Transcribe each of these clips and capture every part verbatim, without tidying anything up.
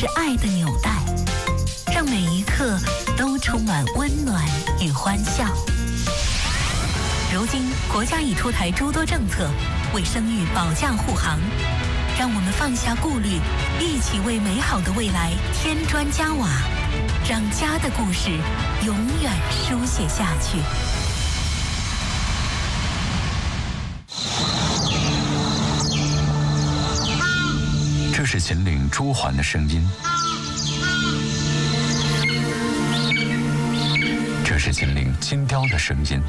是爱的纽带，让每一刻都充满温暖与欢笑。如今，国家已出台诸多政策，为生育保驾护航。让我们放下顾虑，一起为美好的未来添砖加瓦，让家的故事永远书写下去。 这是秦岭朱鹮的声音，这是秦岭金雕的声音，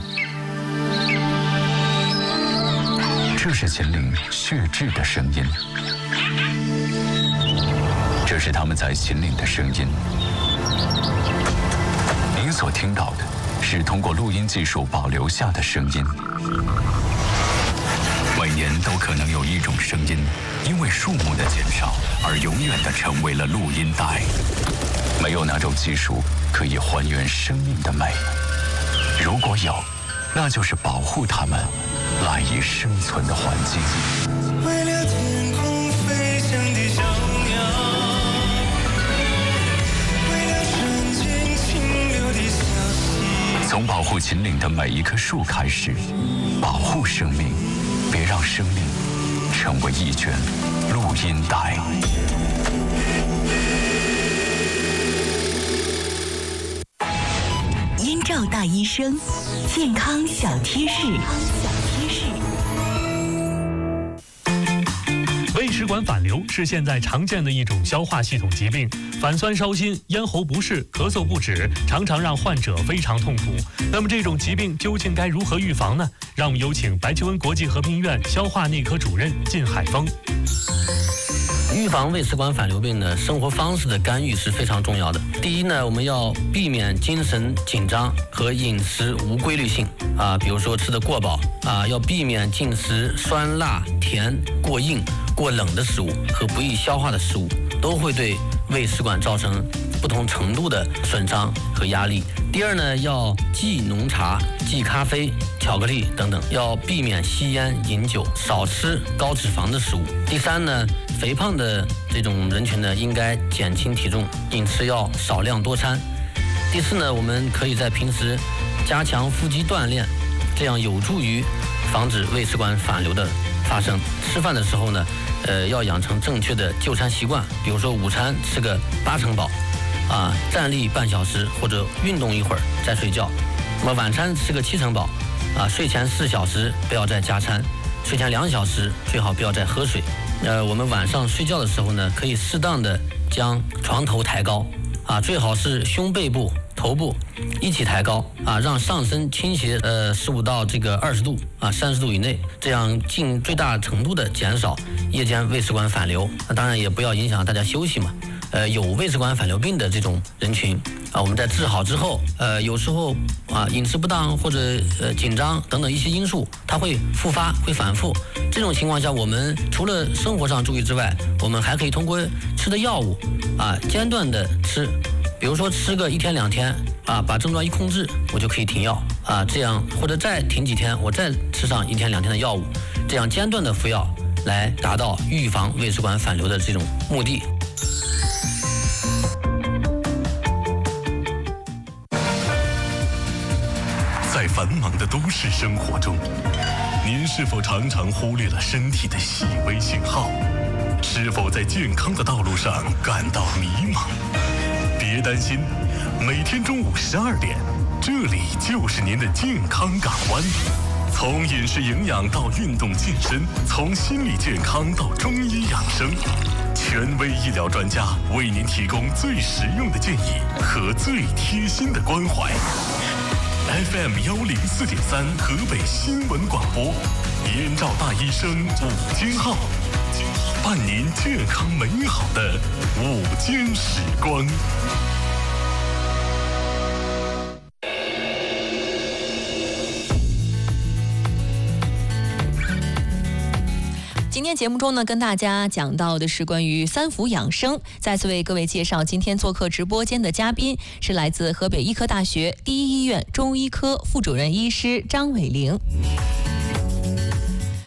这是秦岭血雉的声音，这是他们在秦岭的声音。您所听到的是通过录音技术保留下的声音。每年都可能有一种声音，因为数目的减少而永远地成为了录音带。没有哪种技术可以还原生命的美，如果有，那就是保护它们赖以生存的环境。 为了天空飞翔的小鸟，为了瞬间清流的小溪。 从保护秦岭的每一棵树开始，保护生命，别让生命成为一卷录音带。 燕赵大医生，健康小贴士。 胃食管反流是现在常见的一种消化系统疾病，反酸烧心、咽喉不适、咳嗽不止，常常让患者非常痛苦。那么这种疾病究竟该如何预防呢？让我们有请白求恩国际和平医院消化内科主任靳海峰。 预防胃食管反流病呢，生活方式的干预是非常重要的。第一呢，我们要避免精神紧张和饮食无规律性啊，比如说吃得过饱啊，要避免进食酸辣甜、过硬、过冷的食物和不易消化的食物，都会对胃食管造成不同程度的损伤和压力。第二呢，要忌浓茶、忌咖啡、巧克力等等，要避免吸烟、饮酒，少吃高脂肪的食物。第三呢，肥胖的这种人群呢，应该减轻体重，饮食要少量多餐。第四呢，我们可以在平时加强腹肌锻炼，这样有助于防止胃食管反流的发生。吃饭的时候呢，呃，要养成正确的就餐习惯，比如说午餐吃个八成饱，啊，站立半小时或者运动一会儿再睡觉。那么晚餐吃个七成饱，啊，睡前四小时不要再加餐，睡前两小时最好不要再喝水。呃，我们晚上睡觉的时候呢，可以适当的将床头抬高，啊，最好是胸背部、头部一起抬高，啊，让上身倾斜呃十五到这个二十度啊，三十度以内，这样尽最大程度的减少夜间胃食管反流。那当然也不要影响大家休息嘛。呃，有胃食管反流病的这种人群啊，我们在治好之后，呃，有时候啊饮食不当或者呃紧张等等一些因素，它会复发，会反复。这种情况下，我们除了生活上注意之外，我们还可以通过吃的药物啊，间断的吃，比如说吃个一天两天啊，把症状一控制，我就可以停药啊，这样或者再停几天，我再吃上一天两天的药物，这样间断的服药来达到预防胃食管反流的这种目的。 在繁忙的都市生活中，您是否常常忽略了身体的细微信号？是否在健康的道路上感到迷茫？别担心，每天中午十二点，这里就是您的健康港湾。从饮食营养到运动健身，从心理健康到中医养生，权威医疗专家为您提供最实用的建议和最贴心的关怀。F M 幺零四点三河北新闻广播，燕赵大医生午间号，伴您健康美好的午间时光。 今天节目中呢，跟大家讲到的是关于三伏养生。再次为各位介绍，今天做客直播间的嘉宾是来自河北医科大学第一医院中医科副主任医师张伟玲。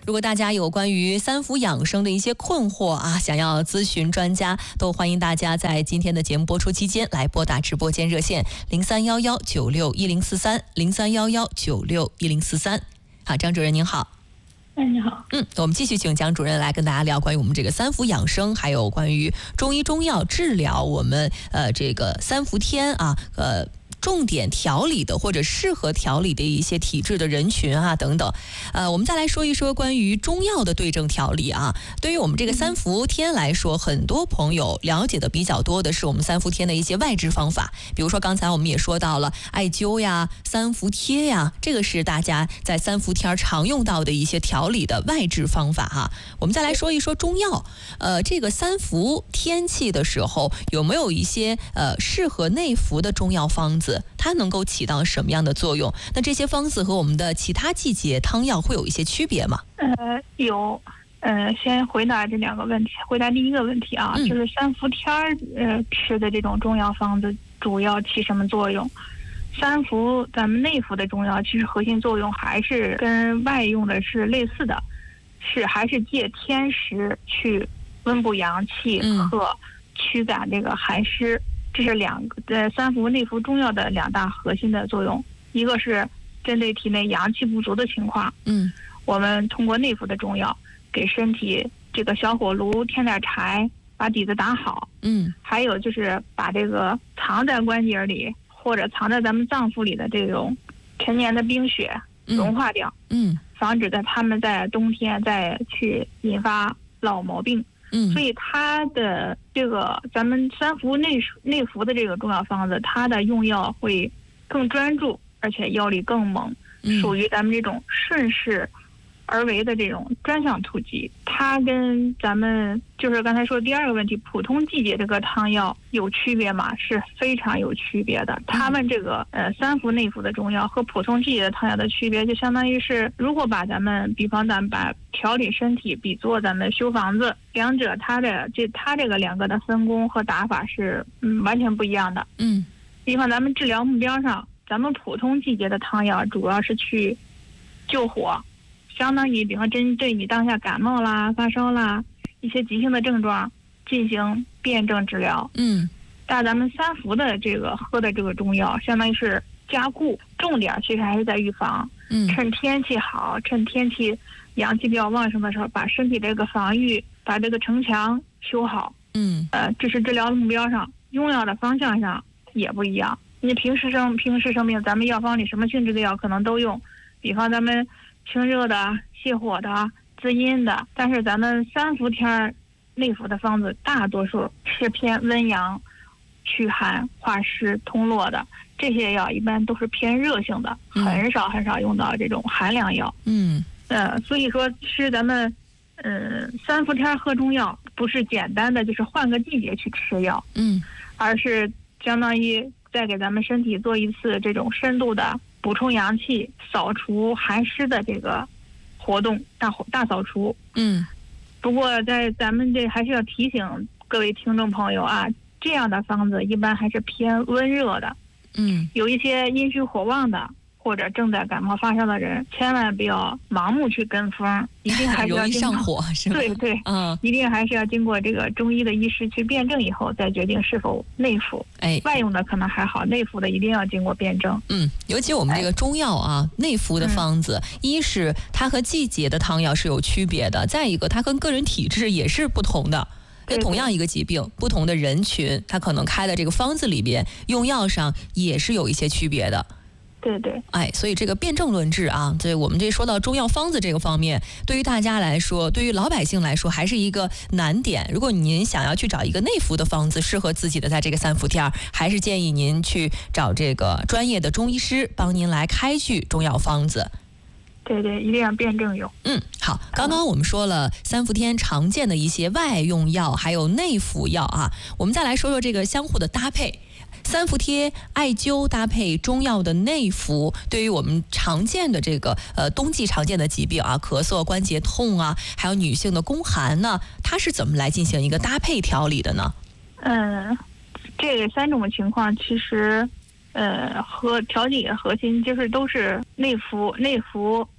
如果大家有关于三伏养生的一些困惑啊，想要咨询专家，都欢迎大家在今天的节目播出期间来拨打直播间热线零三幺幺九六一零四三零三幺幺九六一零四三。好，张主任您好。 哎，你好。 嗯，我们继续请蒋主任来跟大家聊关于我们这个三伏养生，还有关于中医中药治疗我们呃这个三伏天啊，呃。重点调理的或者适合调理的一些体质的人群啊等等，呃，我们再来说一说关于中药的对症调理啊。对于我们这个三伏天来说，很多朋友了解的比较多的是我们三伏天的一些外治方法，比如说刚才我们也说到了艾灸呀、三伏贴呀，这个是大家在三伏天常用到的一些调理的外治方法哈。我们再来说一说中药，呃，这个三伏天气的时候有没有一些呃适合内服的中药方子？它能够起到什么样的作用？那这些方子和我们的其他季节汤药会有一些区别吗？ 呃，有。呃，先回答这两个问题。回答第一个问题啊，嗯、就是三伏天儿呃吃的这种中药方子主要起什么作用？三伏咱们内服的中药，其实核心作用还是跟外用的是类似的，是还是借天时去温补阳气和驱赶这个寒湿。嗯，这是两个呃三伏内服中药的两大核心的作用，一个是针对体内阳气不足的情况，嗯，我们通过内服的中药给身体这个小火炉添点柴，把底子打好，嗯，还有就是把这个藏在关节里或者藏在咱们脏腑里的这种陈年的冰雪融化掉，嗯，防止在他们在冬天再去引发老毛病。嗯，所以它的这个咱们三伏内内服的这个中药方子，它的用药会更专注，而且药力更猛，属于咱们这种顺势而为的这种专项突击。它跟咱们就是刚才说第二个问题，普通季节这个汤药有区别吗？是非常有区别的。他们这个呃三伏内服的中药和普通季节的汤药的区别，就相当于是如果把咱们比方咱们把调理身体比作咱们修房子，两者它的这它这个两个的分工和打法是嗯完全不一样的。嗯，比方咱们治疗目标上，咱们普通季节的汤药主要是去救火。相当于比方针对你当下感冒啦、发烧啦一些急性的症状进行辩证治疗。嗯，但咱们三伏的这个喝的这个中药，相当于是加固，重点其实还是在预防。嗯，趁天气好，趁天气阳气比较旺盛的时候，把身体这个防御，把这个城墙修好。嗯，呃，这是治疗的目标上，用药的方向上也不一样。你平时生平时生病，咱们药方里什么性质的药可能都用，比方咱们清热的、泻火的、滋阴的，但是咱们三伏天内服的方子大多数是偏温阳、驱寒、化湿、通络的，这些药一般都是偏热性的，很少很少用到这种寒凉药。嗯，呃，所以说吃咱们，嗯、呃，三伏天喝中药不是简单的就是换个季节去吃药，嗯，而是相当于再给咱们身体做一次这种深度的补充阳气、扫除寒湿的这个活动，大大扫除。嗯，不过在咱们这还是要提醒各位听众朋友啊，这样的方子一般还是偏温热的。嗯，有一些阴虚火旺的或者正在感冒发烧的人，千万不要盲目去跟风，一定还是要经过上火是吧？ 对对，嗯，一定还是要经过这个中医的医师去辩证以后，再决定是否内服。哎，外用的可能还好，内服的一定要经过辩证。嗯， 尤其我们这个中药啊，哎、内服的方子，嗯、一是它和季节的汤药是有区别的，再一个它跟个人体质也是不同的。跟同样一个疾病，不同的人群，他可能开的这个方子里边用药上也是有一些区别的。 对对， 哎，所以这个辩证论治啊，所以我们这说到中药方子这个方面，对于大家来说，对于老百姓来说，还是一个难点。如果您想要去找一个内服的方子，适合自己的，在这个三伏天，还是建议您去找这个专业的中医师帮您来开具中药方子。 对对，一定要辩证用。 嗯，好，刚刚我们说了三伏天常见的一些外用药，还有内服药啊，我们再来说说这个相互的搭配。三伏贴、艾灸搭配中药的内服，对于我们常见的这个呃冬季常见的疾病啊，咳嗽、关节痛啊，还有女性的宫寒呢，它是怎么来进行一个搭配调理的呢？ 嗯，这三种情况其实呃和调理的核心就是都是内服、内服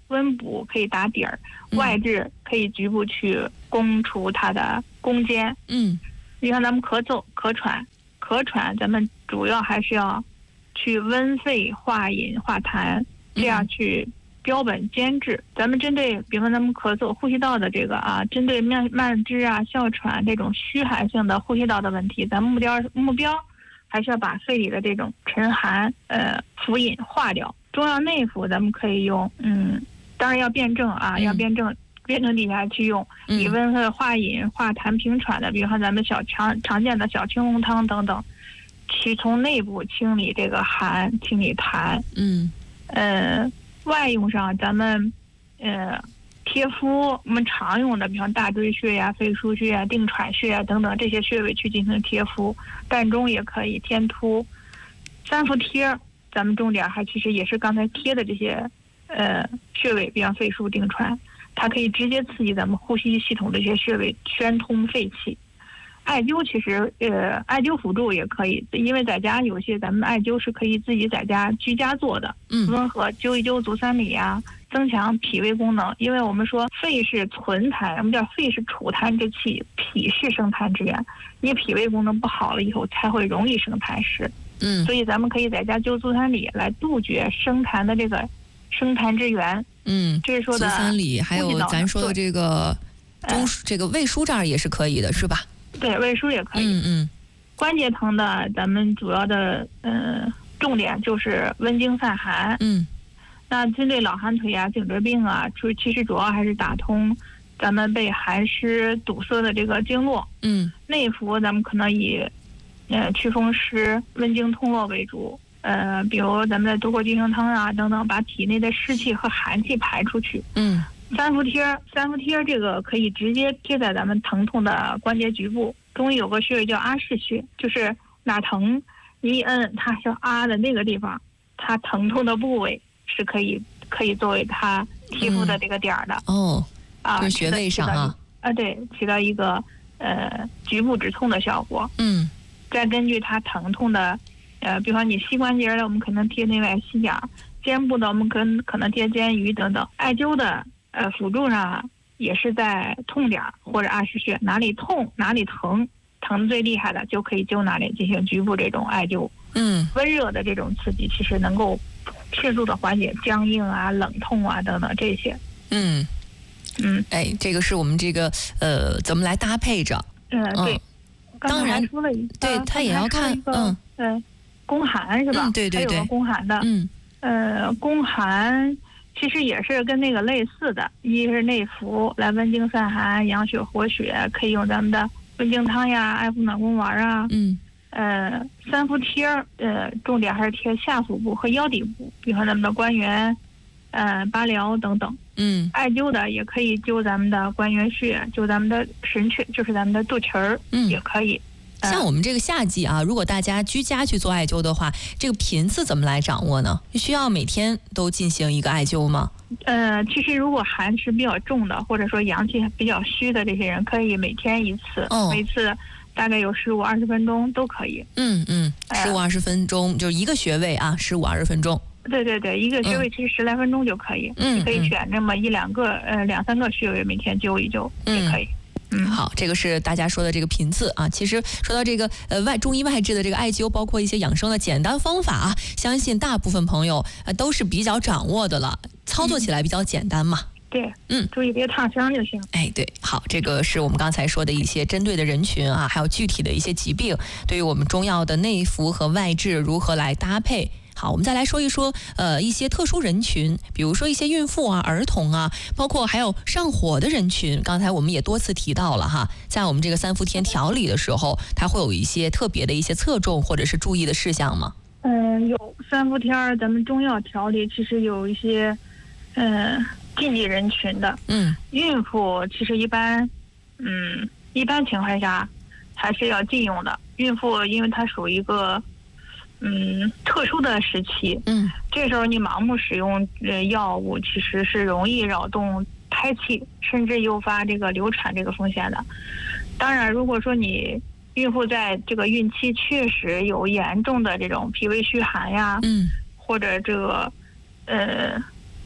温补可以打底儿，外治可以局部去攻除它的攻坚。 嗯， 你看咱们咳嗽、咳喘、咳喘，咱们主要还是要去温肺、化饮、化痰，这样去标本兼治。咱们针对，比方咱们咳嗽、呼吸道的这个啊，针对慢慢支啊、哮喘这种虚寒性的呼吸道的问题，咱们目标目标还是要把肺里的这种沉寒呃浮饮化掉。中药内服咱们可以用，嗯，当然要辩证啊， 嗯、 要辩证。辩证底下去用，以温和化饮、化痰平喘的，比如说咱们小常常见的小青龙汤等等，去从内部清理这个寒，清理痰。 嗯， 呃，外用上咱们呃贴敷我们常用的，比方大椎穴呀、肺腧穴呀、定喘穴呀等等这些穴位去进行贴敷，膻中也可以添涂。三伏贴，咱们重点还其实也是刚才贴的这些呃穴位，比方肺腧、定喘。它可以直接刺激咱们呼吸系统的一些穴位，宣通肺气。艾灸其实，呃，艾灸辅助也可以，因为在家有些咱们艾灸是可以自己在家居家做的， 嗯， 温和灸一灸足三里啊，增强脾胃功能。因为我们说肺是存痰，我们叫肺是储痰之器，脾是生痰之源。你脾胃功能不好了以后，才会容易生痰湿。 嗯， 所以咱们可以在家灸足三里来杜绝生痰的这个生痰之源。 嗯， 这是说的足三里，还有咱说的这个中这个胃腧这儿也是可以的，是吧？ 对，胃腧也可以。 嗯嗯。 关节疼的，咱们主要的呃重点就是温经散寒。 嗯。 那针对老寒腿啊、颈椎病啊，就其实主要还是打通咱们被寒湿堵塞的这个经络。 嗯。 内服咱们可能以呃祛风湿、温经通络为主。呃，比如咱们的多活金生汤啊等等，把体内的湿气和寒气排出去。 嗯， 三伏贴，三伏贴这个可以直接贴在咱们疼痛的关节局部。中医有个穴位叫阿是穴，就是哪疼，你一摁它像啊的那个地方，它疼痛的部位是可以可以作为它贴敷的这个点儿的。 嗯、哦， 啊， 就是穴位上啊。 啊，对，起到一个呃局部止痛的效果。 嗯， 再根据它疼痛的。呃，比方你膝关节的，我们可能贴内外膝角；肩部的，我们可能可能贴肩盂等等。艾灸的，呃，辅助上也是在痛点或者阿是穴，哪里痛哪里疼，疼最厉害的就可以灸哪里进行局部这种艾灸。 嗯， 温热的这种刺激，其实能够迅速的缓解僵硬啊、冷痛啊等等这些。 嗯嗯， 哎，这个是我们这个呃怎么来搭配着？ 嗯，对。 当然， 说了一对他也要看，嗯， 对。宫寒是吧？ 嗯，对对对， 还有个宫寒的， 嗯， 呃，宫寒其实也是跟那个类似的，一是内服来温经散寒、养血活血，可以用咱们的温经汤呀、艾附暖宫丸啊， 嗯， 呃，三伏贴，呃，重点还是贴下腹部和腰底部，比方咱们的关元、呃，八髎等等， 嗯， 艾灸的也可以灸咱们的关元穴，灸咱们的神阙，就是咱们的肚脐儿， 嗯， 也可以。 像我们这个夏季啊，如果大家居家去做艾灸的话，这个频次怎么来掌握呢？需要每天都进行一个艾灸吗？ 呃，其实如果寒湿比较重的，或者说阳气比较虚的这些人，可以每天一次， 哦、 每次大概有十五二十分钟都可以。 嗯嗯，十五二十分钟、呃、就是一个穴位啊，十五二十分钟。 对对对，一个穴位其实十来分钟就可以， 嗯， 你可以选这么一两个呃两三个穴位，每天灸一灸、嗯、也可以。 嗯，好，这个是大家说的这个频次啊。其实说到这个呃外中医外治的这个艾灸，包括一些养生的简单方法啊，相信大部分朋友呃都是比较掌握的了，操作起来比较简单嘛。 嗯、对， 嗯， 注意别烫伤就行。 哎，对，好，这个是我们刚才说的一些针对的人群啊，还有具体的一些疾病，对于我们中药的内服和外治如何来搭配。好，我们再来说一说，呃，一些特殊人群，比如说一些孕妇啊、儿童啊，包括还有上火的人群。刚才我们也多次提到了哈，在我们这个三伏天调理的时候，它会有一些特别的一些侧重或者是注意的事项吗？ 嗯、呃，有三伏天咱们中药调理其实有一些，呃，禁忌人群的。 嗯， 孕妇其实一般，嗯，一般情况下还是要禁用的。孕妇因为它属于一个。嗯，特殊的时期， 嗯， 这时候你盲目使用呃药物，其实是容易扰动胎气，甚至诱发这个流产这个风险的。当然，如果说你孕妇在这个孕期确实有严重的这种脾胃虚寒呀， 嗯， 或者这个呃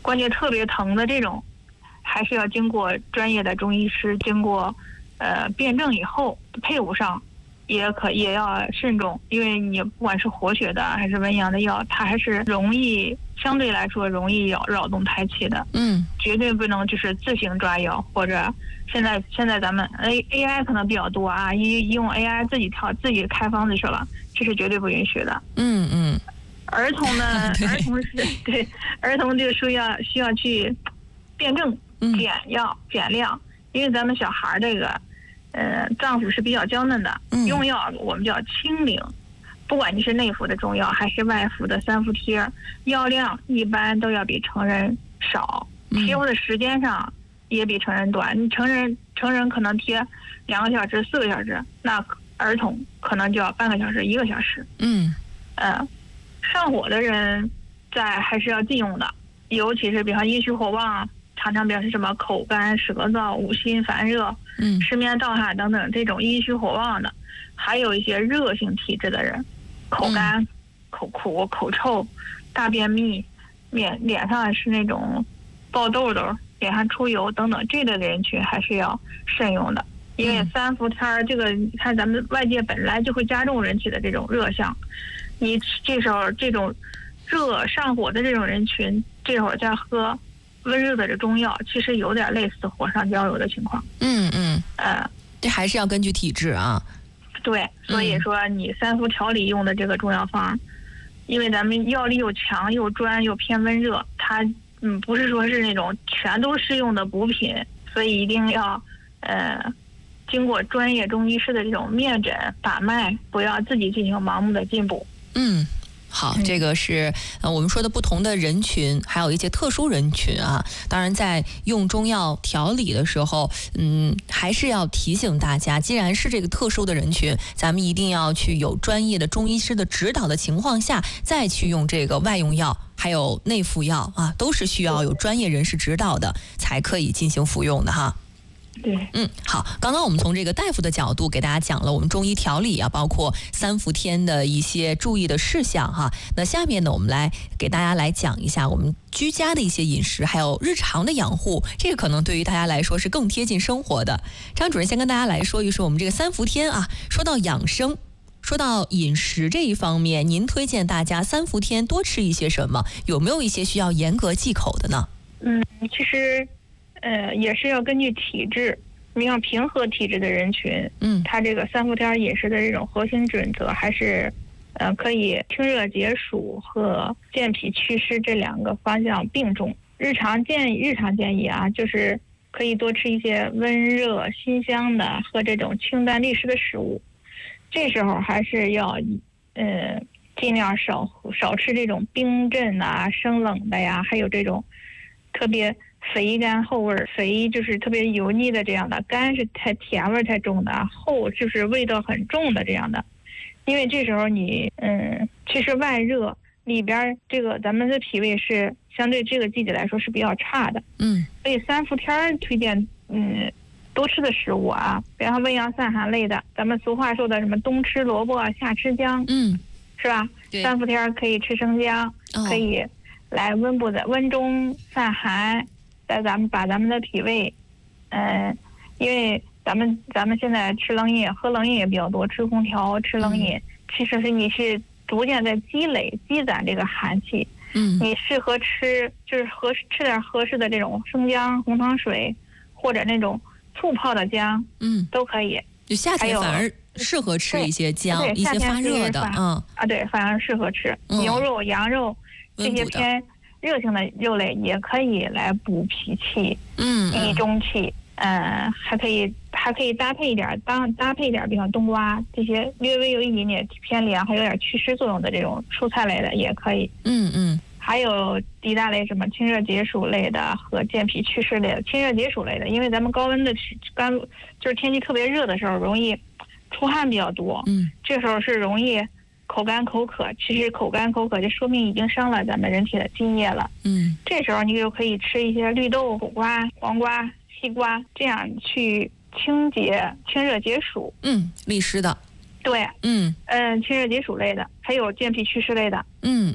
关节特别疼的这种，还是要经过专业的中医师经过呃辩证以后，配伍上也可也要慎重，因为你不管是活血的还是温阳的药，它还是容易相对来说容易扰扰动胎气的。 嗯， 绝对不能就是自行抓药，或者现在现在咱们 A A I 可能比较多啊，一用 A I 自己调自己开方子去了，这是绝对不允许的。 嗯嗯。 儿童呢，儿童是对儿童就需要需要去辩证减药、嗯、减量，因为咱们小孩这个呃脏腑是比较娇嫩的， 嗯、 用药我们叫清灵。不管你是内服的中药还是外服的三伏贴，药量一般都要比成人少，贴服的时间上也比成人短。你成人成人可能贴两个小时、四个小时，那儿童可能就要半个小时、一个小时。 嗯， 呃，上火的人在还是要禁用的，尤其是比方阴虚火旺，常常表示什么口干、舌燥、恶心、烦热、 嗯， 失眠、盗汗等等这种阴虚火旺的，还有一些热性体质的人。口干、嗯、口苦、口臭、大便秘，脸脸上是那种爆痘痘、脸上出油等等，这类的人群还是要慎用的。因为三伏天这个，你看咱们外界本来就会加重人体的这种热象，你这时候这种热上火的这种人群，这会儿再喝温热的这中药，其实有点类似火上浇油的情况。 嗯嗯， 呃， 这还是要根据体质啊。 对，所以说你三伏调理用的这个中药方，因为咱们药力又强又专又偏温热，它嗯不是说是那种全都适用的补品，所以一定要呃经过专业中医师的这种面诊把脉，不要自己进行盲目的进补。 嗯。好，这个是呃我们说的不同的人群，还有一些特殊人群啊。当然，在用中药调理的时候，嗯，还是要提醒大家，既然是这个特殊的人群，咱们一定要去有专业的中医师的指导的情况下，再去用这个外用药，还有内服药啊，都是需要有专业人士指导的，才可以进行服用的哈。 对， 嗯，好，刚刚我们从这个大夫的角度给大家讲了我们中医调理啊，包括三伏天的一些注意的事项哈。那下面呢，我们来给大家来讲一下我们居家的一些饮食，还有日常的养护，这个可能对于大家来说是更贴近生活的。张主任先跟大家来说一说我们这个三伏天啊，说到养生，说到饮食这一方面，您推荐大家三伏天多吃一些什么？有没有一些需要严格忌口的呢？ 嗯，其实。呃，也是要根据体质，你像平和体质的人群， 嗯， 他这个三伏天饮食的这种核心准则还是，呃，可以清热解暑和健脾祛湿这两个方向并重。日常建议，日常建议啊，就是可以多吃一些温热辛香的和这种清淡利湿的食物。这时候还是要，呃，尽量少少吃这种冰镇啊、生冷的呀，还有这种特别。肥甘厚味，肥就是特别油腻的这样的，甘是太甜味太重的，厚就是味道很重的这样的。因为这时候你嗯，其实外热里边这个咱们的脾胃是相对这个季节来说是比较差的， 嗯， 所以三伏天推荐嗯多吃的食物啊，比方温阳散寒类的，咱们俗话说的什么冬吃萝卜夏吃姜， 嗯， 是吧？三伏天可以吃生姜， 哦、 可以来温补的温中散寒。在咱们把咱们的脾胃，嗯、呃，因为咱们咱们现在吃冷饮、喝冷饮也比较多，吃空调、吃冷饮，嗯、其实是你是逐渐在积累、积攒这个寒气。 嗯， 你适合吃就是合吃点合适的这种生姜、红糖水，或者那种醋泡的姜， 嗯， 都可以。 就夏天反而适合吃一些姜，一些发热的，嗯啊，对，反而适合吃、嗯、牛肉、羊肉这些偏。热性的肉类也可以来补脾气， 嗯， 益中气，嗯，还可以还可以搭配一点，当搭配一点，比方冬瓜这些略微有一点点偏凉，还有点祛湿作用的这种蔬菜类的也可以， 嗯嗯， 还有一大类什么清热解暑类的和健脾祛湿类的。清热解暑类的，因为咱们高温的干就是天气特别热的时候，容易出汗比较多， 嗯， 这时候是容易。口干口渴，其实口干口渴就说明已经伤了咱们人体的津液了。 嗯， 这时候你就可以吃一些绿豆、苦瓜、黄瓜、西瓜，这样去清洁、清热解暑。 嗯，利湿的。 对， 嗯嗯，清热解暑类的，还有健脾祛湿类的。 嗯嗯，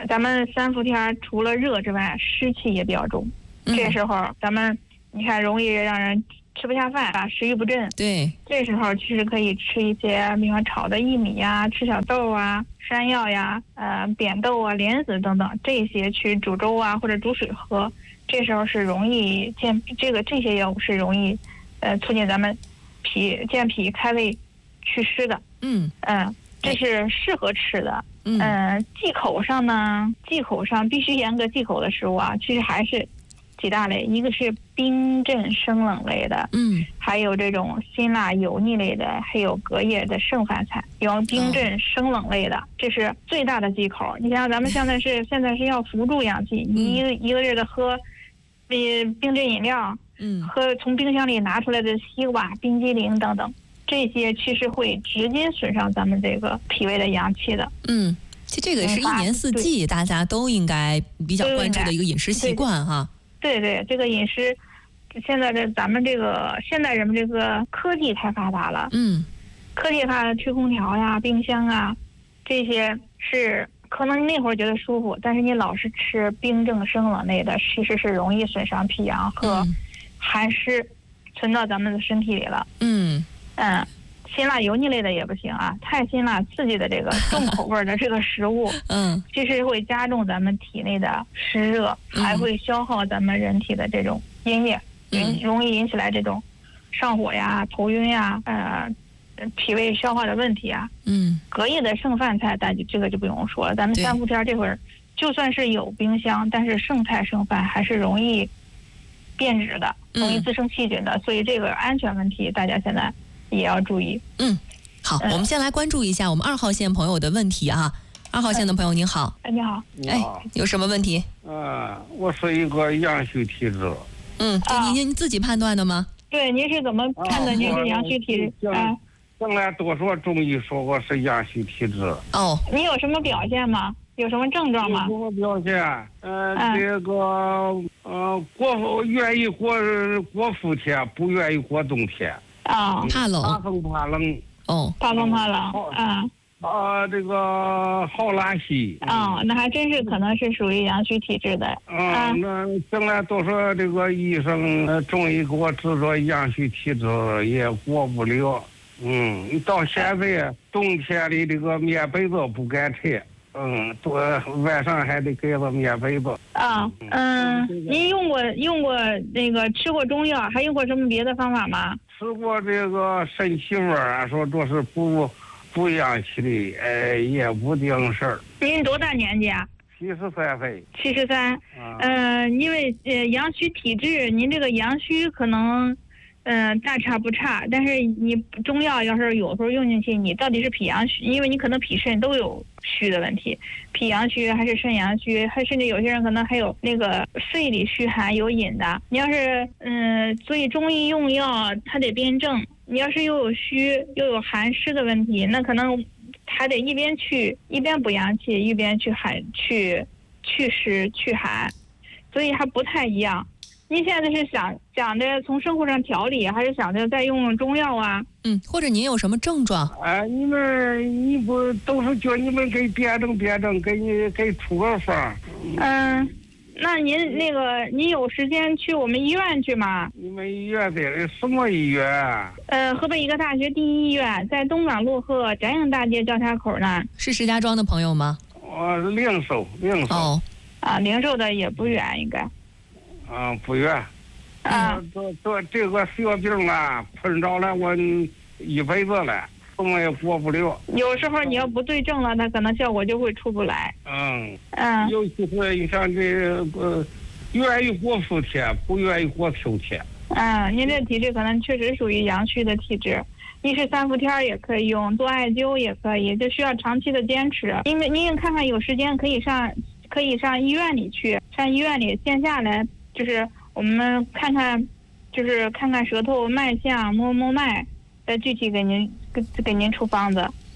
咱们三伏天除了热之外，湿气也比较重， 嗯、 这时候咱们你看容易让人吃不下饭啊，食欲不振。 对， 这时候其实可以吃一些，比方炒的薏米呀、赤小豆啊、山药呀、呃扁豆啊、莲子等等，这些去煮粥啊或者煮水喝。这时候是容易健，这个这些药物是容易，呃促进咱们脾健脾开胃祛湿的。 嗯嗯、呃，这是适合吃的。 嗯、 呃，忌口上呢，忌口上必须严格忌口的食物啊，其实还是几大类，一个是冰镇生冷类的， 嗯， 还有这种辛辣油腻类的，还有隔夜的剩饭菜，有冰镇生冷类的，这是最大的忌口。你想想，咱们现在是现在是要扶助阳气，你一个一个劲儿的喝，冰冰镇饮料， 嗯， 喝从冰箱里拿出来的西瓜、冰激凌等等，这些其实会直接损伤咱们这个脾胃的阳气的。 嗯，其实这个也是一年四季大家都应该比较关注的一个饮食习惯哈。 对对，这个饮食，现在的咱们这个现代人们这个科技太发达了， 嗯， 科技化的吹空调呀、冰箱啊，这些是可能那会儿觉得舒服，但是你老是吃冰镇生冷类的，其实是容易损伤脾阳和寒湿存到咱们的身体里了。 嗯嗯，辛辣油腻类的也不行啊，太辛辣刺激的这个重口味的这个食物， 嗯， 其实会加重咱们体内的湿热，还会消耗咱们人体的这种阴液，引容易引起来这种上火呀、头晕呀、呃脾胃消化的问题啊。 嗯， 隔夜的剩饭菜，大家这个就不用说了。咱们三伏天这会儿，就算是有冰箱，但是剩菜剩饭还是容易变质的，容易滋生细菌的，嗯、所以这个安全问题大家现在也要注意。 嗯，好，嗯、我们先来关注一下我们二号线朋友的问题啊。二号线的朋友您好。 哎，你好。 哎，有什么问题？ 啊，我是一个阳虚体质。 嗯，这您您自己判断的吗？ 对，您是怎么判断您是阳虚体质？啊， 将来多说中医说我是阳虚体质。 哦， 你有什么表现吗？有什么症状吗？ 有什么表现？呃，嗯、这个呃，过愿意过过伏天，不愿意过冬天。 啊、哦， 怕冷， 怕风怕冷。 哦， 怕风怕冷。啊。 啊，这个好拉稀。 啊、哦，那还真是可能是属于阳虚体质的。 啊，那将来都说这个医生、呃、中医给我治着阳虚体质也过不了。嗯，到现在冬天里这个棉被子不敢拆。嗯，多晚上还得盖着棉被子。 啊，嗯，您用过用过那个吃过中药，还用过什么别的方法吗？ 吃过这个肾气丸啊，说这是补补阳气的，哎，也不顶事儿。 您多大年纪啊？ 七十三岁。 七十三。嗯、呃，因为呃阳虚体质，您这个阳虚可能嗯、呃、大差不差，但是你中药要是有时候用进去，你到底是脾阳虚，因为你可能脾肾都有虚的问题，脾阳虚还是肾阳虚，还甚至有些人可能还有那个肺里虚寒有隐的。你要是嗯、呃，所以中医用药它得辩证。你要是又有虚又有寒湿的问题，那可能还得一边去一边补阳气，一边去寒去祛湿祛寒，所以还不太一样。您现在是想想着从生活上调理，还是想着再用中药啊？ 嗯，或者您有什么症状？ 哎，你们你不都是叫你们给辩证辩证，给你给出个方。 嗯。那您那个，您有时间去我们医院去吗？ 你们医院在什么医院？ 呃，河北医科大学第一医院，在东港路和展影大街交叉口那儿。 是石家庄的朋友吗？ 我零售，零售。 哦， 啊，零售的也不远，应该。 啊，不远。 啊， 这这这个小病啊，困扰了我一辈子了。怎么也过不了。 有时候你要不对症了，它可能效果就会出不来。 嗯嗯， 尤其是你像这个，愿意过伏天，不愿意过秋天。 嗯，您这体质可能确实属于阳虚的体质。一是三伏天也可以用，做艾灸也可以，就需要长期的坚持。因为您看看有时间可以上，可以上医院里去，上医院里线下来，就是我们看看，就是看看舌头脉象，摸摸脉。再具体给您给给您出方子。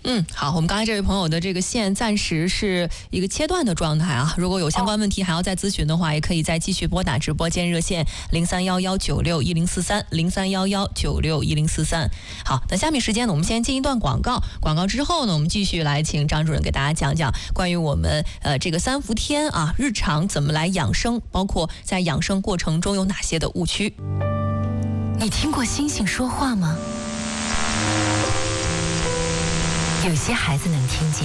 嗯，好，我们刚才这位朋友的这个线暂时是一个切断的状态啊。如果有相关问题还要再咨询的话，也可以再继续拨打直播间热线零三幺幺九六一零四三零三幺幺九六一零四三。好，那下面时间呢，我们先进一段广告，广告之后呢，我们继续来请张主任给大家讲讲关于我们呃这个三伏天啊，日常怎么来养生，包括在养生过程中有哪些的误区。 你听过星星说话吗？有些孩子能听见，